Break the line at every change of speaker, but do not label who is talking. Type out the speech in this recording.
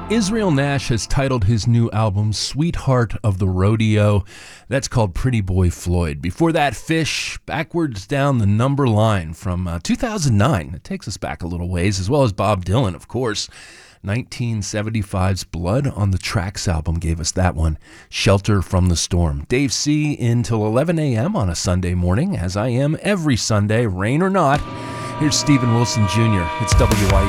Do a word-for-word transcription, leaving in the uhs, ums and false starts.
Israel Nash has titled his new album Sweetheart of the Rodeo. That's called Pretty Boy Floyd. Before that, Fish, Backwards Down the Number Line from uh, two thousand nine. It takes us back a little ways, as well as Bob Dylan, of course. nineteen seventy-five's Blood on the Tracks album gave us that one, Shelter from the Storm. Dave C. in till eleven a.m. on a Sunday morning, as I am every Sunday, rain or not. Here's Stephen Wilson Junior It's W Y.